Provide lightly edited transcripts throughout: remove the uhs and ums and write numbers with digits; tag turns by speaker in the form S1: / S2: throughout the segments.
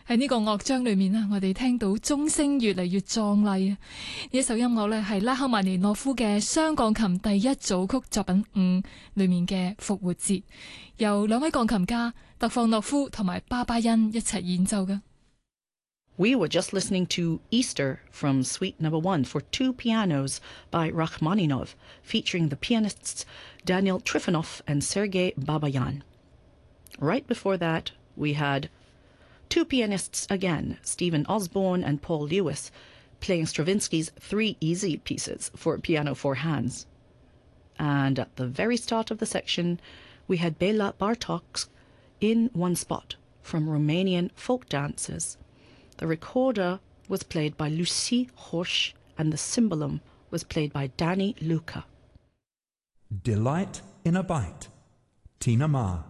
S1: 喺呢個樂章裏面我哋聽到鐘聲越嚟越壯麗啊！呢首音樂呢係拉赫曼尼諾夫嘅雙鋼琴第一組曲作品5裏面嘅復活節，由2位鋼琴家特放諾夫同埋巴巴恩一齊演奏嘅。
S2: We were just listening to Easter from Suite No. 1 for 2 pianos by Rachmaninoff, featuring the pianists Daniel Trifonov and Sergei Babayan. Right before that, we had 2 pianists again, Stephen Osborne and Paul Lewis, playing Stravinsky's 3 easy pieces for piano 4 hands. And at the very start of the section, we had Bela Bartok's In One Spot from Romanian folk dances. The recorder was played by Lucie Roche and the cymbalum was played by Danny Luca.
S3: Delight in a Bite, Tina Ma.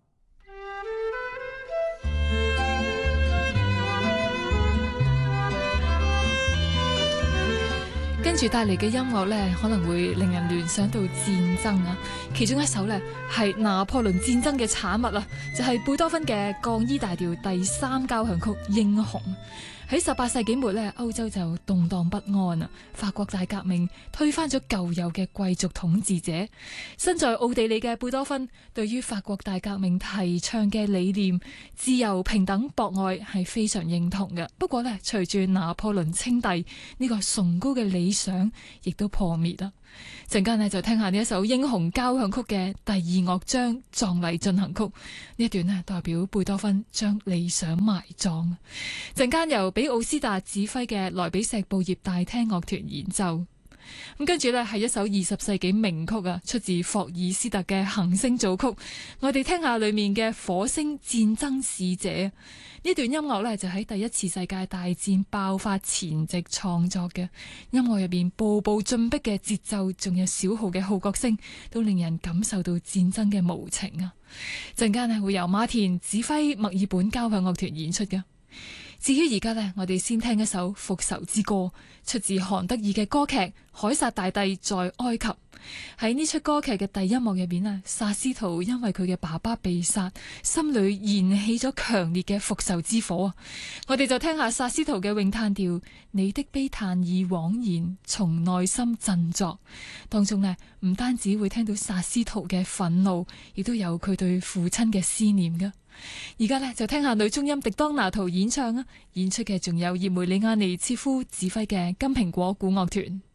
S1: 跟住帶嚟嘅音樂呢，可能會令人聯想到戰爭啊。其中一首呢，係拿破崙戰爭嘅產物啊，就係貝多芬嘅降 E 大調第3交響曲《英雄》。喺18世紀末呢，歐洲就動盪不安啊！法國大革命推翻咗舊有嘅貴族統治者。身在奧地利嘅貝多芬對於法國大革命提倡嘅理念自由、平等、博愛係非常認同嘅。不過呢，隨住拿破崙稱帝，呢個崇高嘅理想亦都破滅啦。陣間呢，就聽下呢一首英雄交響曲嘅第2樂章葬禮進行曲，呢一段呢，代表貝多芬將理想埋葬。陣間由俾奧斯達指揮嘅萊比錫布葉大廳樂團演奏。咁跟住呢，係一首20世紀名曲啊，出自霍爾斯特嘅行星組曲。我哋聽下裏面嘅火星戰爭使者，呢段音樂呢，就喺第1次世界大戰爆發前夕創作嘅。音樂入邊步步進逼嘅節奏，仲有小號嘅號角聲，都令人感受到戰爭嘅無情啊！陣間呢，會由馬田指揮墨爾本交響樂團演出嘅。至於而家呢，我哋先聽一首復仇之歌，出自韓德爾嘅歌劇《凱撒大帝在埃及》。喺呢出歌劇嘅第一幕入邊啊，薩斯圖因為佢嘅爸爸被殺，心裏燃起咗強烈嘅復仇之火啊！我哋就聽下薩斯圖嘅詠嘆調，你的悲嘆已枉然，從內心振作。當中呢，唔單止會聽到薩斯圖嘅憤怒，亦都有佢對父親嘅思念噶。而家呢，就聽下女中音狄當拿圖演唱啊！演出嘅仲有葉梅里亞尼切夫指揮嘅金蘋果古樂團。